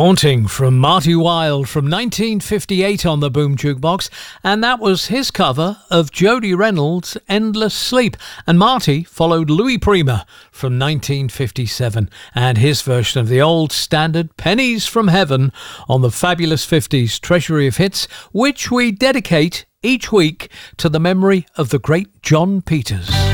Haunting from Marty Wilde from 1958 on the Boom Jukebox, and that was his cover of Jody Reynolds' Endless Sleep. And Marty followed Louis Prima from 1957 and his version of the old standard Pennies from Heaven on the Fabulous 50s Treasury of Hits, which we dedicate each week to the memory of the great John Peters.